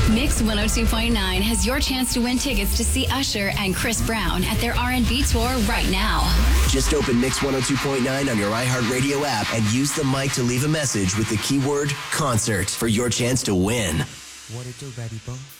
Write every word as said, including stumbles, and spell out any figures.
Mix one oh two point nine has your chance to win tickets to see Usher and Chris Brown at their R and B tour right now. Just open Mix one oh two point nine on your iHeartRadio app and use the mic to leave a message with the keyword concert for your chance to win. What it do, baby boy?